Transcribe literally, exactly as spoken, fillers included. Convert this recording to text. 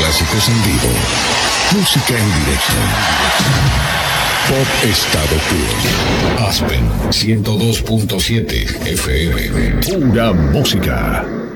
clásicos en vivo. Música en directo. Pop estado puro. Aspen ciento dos punto siete F M. Pura música.